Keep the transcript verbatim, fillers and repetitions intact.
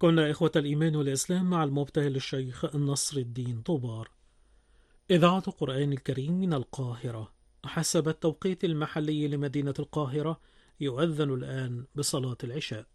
كنا إخوة الإيمان والإسلام مع المبتهل الشيخ نصر الدين طوبار. إذاعة القرآن الكريم من القاهرة. حسب التوقيت المحلي لمدينة القاهرة يؤذن الآن بصلاة العشاء.